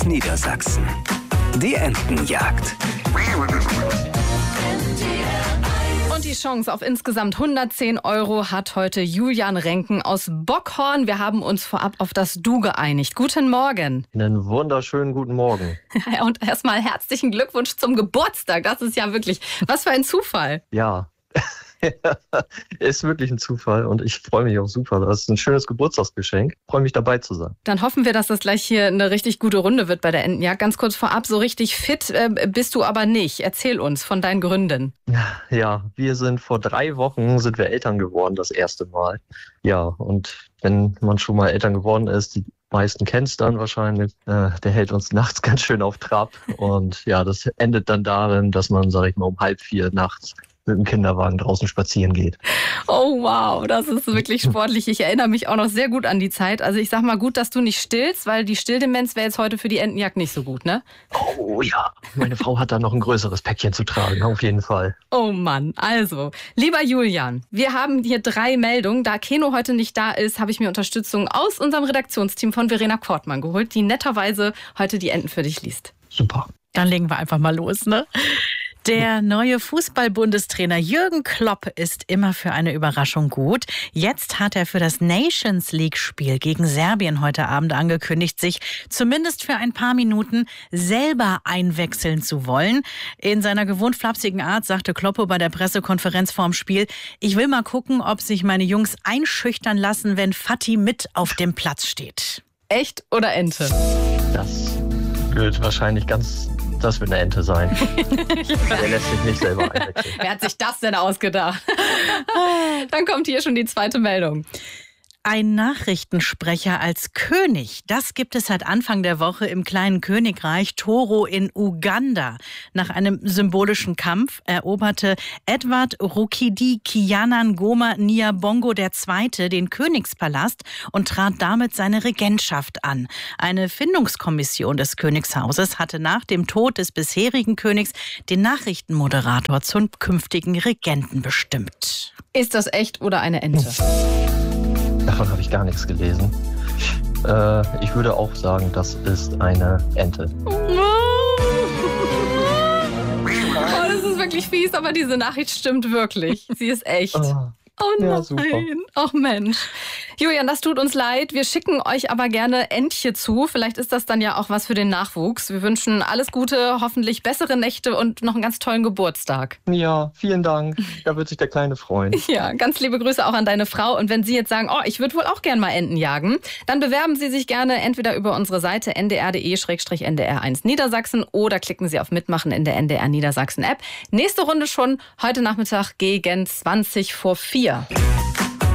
Niedersachsen. Die Entenjagd. Und die Chance auf insgesamt 110 € hat heute Julian Renken aus Bockhorn. Wir haben uns vorab auf das Du geeinigt. Guten Morgen. Einen wunderschönen guten Morgen. Ja, und erstmal herzlichen Glückwunsch zum Geburtstag. Das ist ja wirklich, was für ein Zufall. Ja, ist wirklich ein Zufall und ich freue mich auch super. Das ist ein schönes Geburtstagsgeschenk. Ich freue mich, dabei zu sein. Dann hoffen wir, dass das gleich hier eine richtig gute Runde wird bei der Entenjagd. Ganz kurz vorab, so richtig fit bist du aber nicht. Erzähl uns von deinen Gründen. Ja, vor 3 Wochen sind wir Eltern geworden, das erste Mal. Ja, und wenn man schon mal Eltern geworden ist, die meisten kennen es dann wahrscheinlich, der hält uns nachts ganz schön auf Trab. Und ja, das endet dann darin, dass man, sag ich mal, um 3:30 nachts mit dem Kinderwagen draußen spazieren geht. Oh wow, das ist wirklich sportlich. Ich erinnere mich auch noch sehr gut an die Zeit. Also ich sag mal gut, dass du nicht stillst, weil die Stilldemenz wäre jetzt heute für die Entenjagd nicht so gut, ne? Oh ja, meine Frau hat da noch ein größeres Päckchen zu tragen, auf jeden Fall. Oh Mann, also, lieber Julian, wir haben hier 3 Meldungen. Da Keno heute nicht da ist, habe ich mir Unterstützung aus unserem Redaktionsteam von Verena Kortmann geholt, die netterweise heute die Enten für dich liest. Super. Dann legen wir einfach mal los, ne? Der neue Fußball-Bundestrainer Jürgen Klopp ist immer für eine Überraschung gut. Jetzt hat er für das Nations-League-Spiel gegen Serbien heute Abend angekündigt, sich zumindest für ein paar Minuten selber einwechseln zu wollen. In seiner gewohnt flapsigen Art sagte Kloppo bei der Pressekonferenz vorm Spiel: Ich will mal gucken, ob sich meine Jungs einschüchtern lassen, wenn Fatih mit auf dem Platz steht. Echt oder Ente? Das wird wahrscheinlich das wird eine Ente sein. Der lässt sich nicht selber einwechseln. Wer hat sich das denn ausgedacht? Dann kommt hier schon die zweite Meldung. Ein Nachrichtensprecher als König, das gibt es seit Anfang der Woche im kleinen Königreich Toro in Uganda. Nach einem symbolischen Kampf eroberte Edward Rukidi Kianangoma Nyabongo II. Den Königspalast und trat damit seine Regentschaft an. Eine Findungskommission des Königshauses hatte nach dem Tod des bisherigen Königs den Nachrichtenmoderator zum künftigen Regenten bestimmt. Ist das echt oder eine Ente? Davon habe ich gar nichts gelesen. Ich würde auch sagen, das ist eine Ente. Oh, das ist wirklich fies, aber diese Nachricht stimmt wirklich. Sie ist echt. Oh nein, ja, super. Ach Mensch. Julian, das tut uns leid. Wir schicken euch aber gerne Entchen zu. Vielleicht ist das dann ja auch was für den Nachwuchs. Wir wünschen alles Gute, hoffentlich bessere Nächte und noch einen ganz tollen Geburtstag. Ja, vielen Dank. Da wird sich der Kleine freuen. Ja, ganz liebe Grüße auch an deine Frau. Und wenn Sie jetzt sagen, ich würde wohl auch gerne mal Enten jagen, dann bewerben Sie sich gerne entweder über unsere Seite ndr.de/ndr1 Niedersachsen oder klicken Sie auf Mitmachen in der NDR Niedersachsen App. Nächste Runde schon heute Nachmittag gegen 4:20.